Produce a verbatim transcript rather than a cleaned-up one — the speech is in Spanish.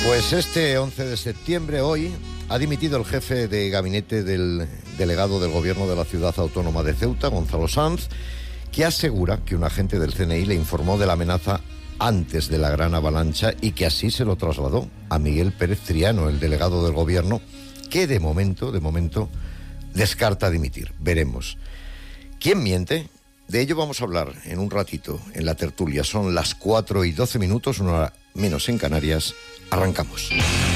Pues este once de septiembre, hoy, ha dimitido el jefe de gabinete del delegado del gobierno de la ciudad autónoma de Ceuta, Gonzalo Sanz, que asegura que un agente del C N I le informó de la amenaza antes de la gran avalancha y que así se lo trasladó a Miguel Pérez Triano, el delegado del gobierno, que de momento, de momento, descarta dimitir. Veremos. ¿Quién miente? De ello vamos a hablar en un ratito en la tertulia. Son las cuatro y doce minutos, una hora menos en Canarias. Arrancamos.